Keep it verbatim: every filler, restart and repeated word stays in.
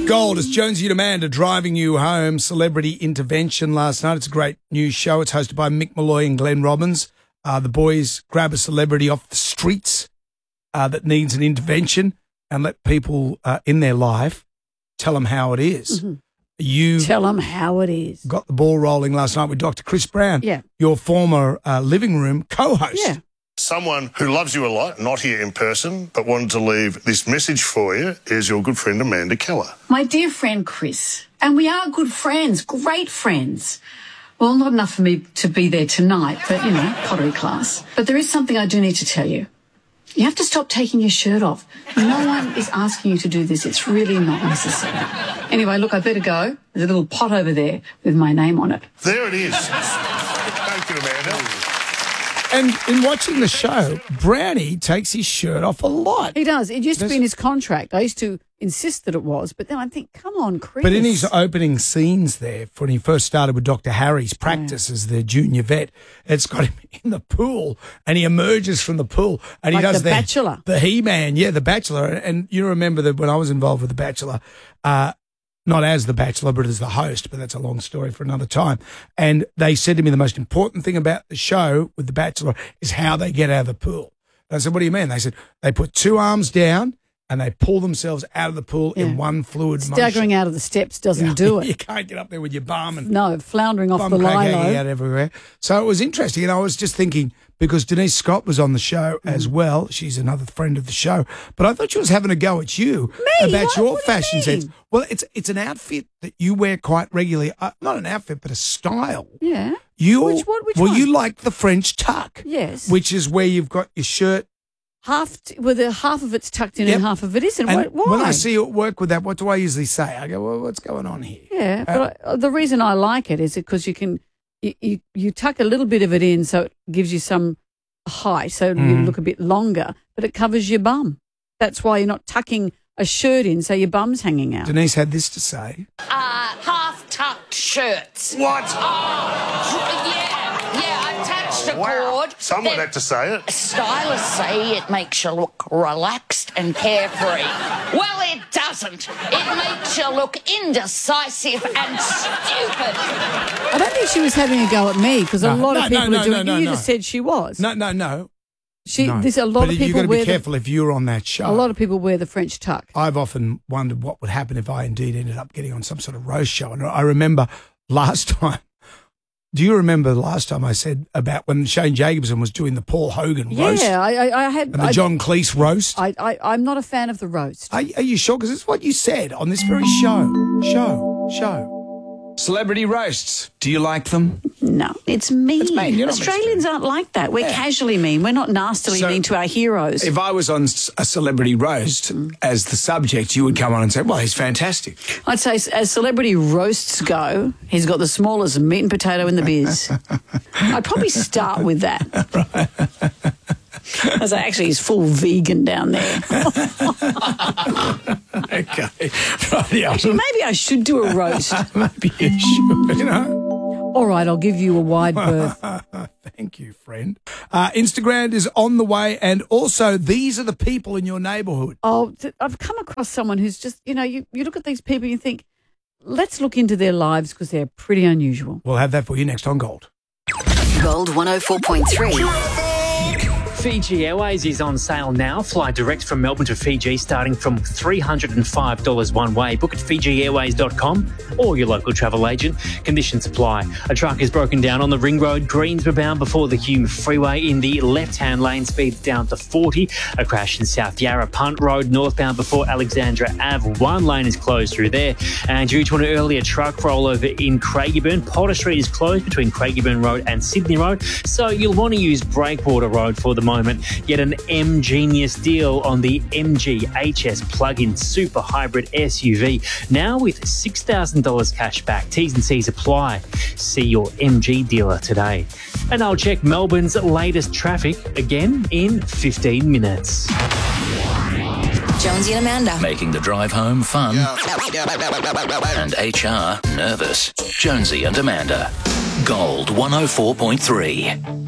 Gold, it's Jonesy and Amanda driving you home. Celebrity Intervention last night. It's a great news show. It's hosted by Mick Malloy and Glenn Robbins. Uh, the boys grab a celebrity off the streets uh, that needs an intervention and let people uh, in their life tell them how it is. Mm-hmm. You tell them how it is. Got the ball rolling last night with Doctor Chris Brown, yeah. your former uh, living room co-host. Yeah. Someone who loves you a lot, not here in person, but wanted to leave this message for you is your good friend Amanda Keller. My dear friend Chris, and we are good friends, great friends. Well, not enough for me to be there tonight, but, you know, pottery class. But there is something I do need to tell you. You have to stop taking your shirt off. No one is asking you to do this. It's really not necessary. Anyway, look, I better go. There's a little pot over there with my name on it. There it is. Thank you, Amanda. And in watching the show, Brownie takes his shirt off a lot. He does. It used to There's... be in his contract. I used to insist that it was, but then I think, come on, Chris. But in his opening scenes there, when he first started with Doctor Harry's practice yeah. as the junior vet, it's got him in the pool, and he emerges from the pool, and like he does the Bachelor, the He-Man, yeah, the Bachelor. And you remember that when I was involved with the Bachelor, uh, not as the Bachelor, but as the host, but that's a long story for another time. And they said to me the most important thing about the show with the Bachelor is how they get out of the pool. And I said, what do you mean? They said they put two arms down and they pull themselves out of the pool yeah. in one fluid motion. Staggering out of the steps doesn't yeah. do it. You can't get up there with your bum and no floundering off bum the lilo out everywhere. So it was interesting, and I was just thinking because Denise Scott was on the show mm. as well. She's another friend of the show, but I thought she was having a go at you Me? about what, your what fashion you sense. Well, it's it's an outfit that you wear quite regularly. Uh, not an outfit, but a style. Yeah. You which one? Which well, one? you like the French tuck. Yes. Which is where you've got your shirt. Half, t- well, the half of it's tucked in yep. and half of it isn't. And Why? When I see you at work with that, what do I usually say? I go, well, what's going on here? Yeah, uh, but I, the reason I like it is because you can, you, you, you tuck a little bit of it in so it gives you some height, so mm. you look a bit longer, but it covers your bum. That's why you're not tucking a shirt in so your bum's hanging out. Denise had this to say. Uh, half-tucked shirts. What? Oh, yeah, yeah, I attached a wow. cord. Someone had to say it. Stylists say it makes you look relaxed and carefree. Well, it doesn't. It makes you look indecisive and stupid. I don't think she was having a go at me because no, a lot no, of people no, no, are doing no, no, You no. just said she was. No, no, no. She, no. There's a lot but of people you've got to be wear careful the, if you're on that show. A lot of people wear the French tuck. I've often wondered what would happen if I indeed ended up getting on some sort of roast show. And I remember last time, do you remember the last time I said about when Shane Jacobson was doing the Paul Hogan yeah, roast? Yeah, I, I, I had. And the I, John Cleese roast? I, I, I'm not a fan of the roast. Are, are you sure? Because it's what you said on this very show. Show. Show. Celebrity roasts. Do you like them? No, it's mean. It's mean. Australians aren't like that. We're yeah. casually mean. We're not nastily so, mean to our heroes. If I was on a celebrity roast mm. as the subject, you would come on and say, well, he's fantastic. I'd say as celebrity roasts go, he's got the smallest meat and potato in the biz. I'd probably start with that. Right. As actually he's full vegan down there. Okay. Right, yeah. Actually, maybe I should do a roast. Maybe you should, you know. All right, I'll give you a wide berth. Thank you, friend. Uh, Instagram is on the way, and also these are the people in your neighbourhood. Oh, th- I've come across someone who's just, you know, you, you look at these people and you think, let's look into their lives because they're pretty unusual. We'll have that for you next on Gold. Gold one oh four point three. Fiji Airways is on sale now. Fly direct from Melbourne to Fiji starting from three hundred five dollars one way. Book at fiji airways dot com or your local travel agent. Conditions apply. A truck is broken down on the Ring Road, Greensboro bound before the Hume Freeway in the left-hand lane, speeds down to forty. A crash in South Yarra, Punt Road, northbound before Alexandra Avenue. One lane is closed through there. And due to an earlier truck rollover in Craigieburn, Potter Street is closed between Craigieburn Road and Sydney Road, so you'll want to use Breakwater Road for the moment. Get an M-Genius deal on the M G H S plug-in super hybrid S U V, now with six thousand dollars cash back. T's and C's apply. See your M G dealer today. And I'll check Melbourne's latest traffic again in fifteen minutes. Jonesy and Amanda. Making the drive home fun and H R nervous. Jonesy and Amanda. Gold one oh four point three.